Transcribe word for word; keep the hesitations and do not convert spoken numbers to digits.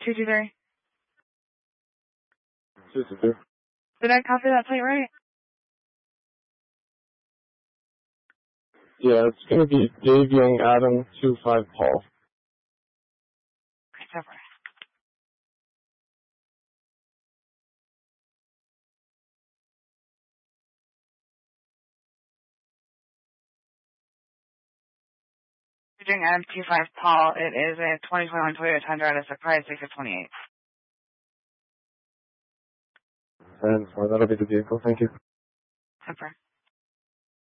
two two three. two two three. Did I copy that plate right? Yeah, it's going to be Dave Young Adam two five Paul. Okay, over. Doing Adam two five Paul. It is a twenty twenty-one Toyota Tundra at a surprise six of twenty-eight. And for that'll be the vehicle. Thank you. Super.